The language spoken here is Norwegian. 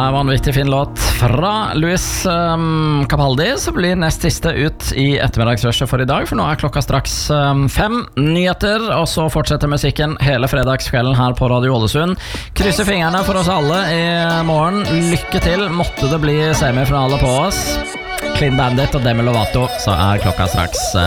vanvittig fin låt fra Luis Capaldi, som blir nest siste ut i ettermiddagsrushet for i dag, for nå er klokka straks 5 nyheter, og så fortsetter musikken hele fredagskvelden her på Radio Ålesund. Krysser fingrene for oss alle i morgen. Lykke til, måtte det bli semifinale på oss. Clean Bandit og Demi Lovato, så er klokka straks